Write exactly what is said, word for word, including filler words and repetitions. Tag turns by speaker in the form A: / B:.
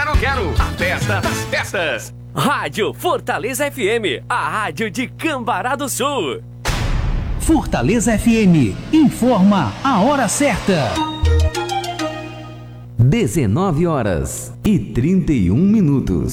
A: quero, quero. A festa das festas.
B: Rádio Fortaleza F M, a rádio de Cambará do Sul.
C: Fortaleza F M, informa a hora certa.
D: dezenove horas e trinta e um minutos.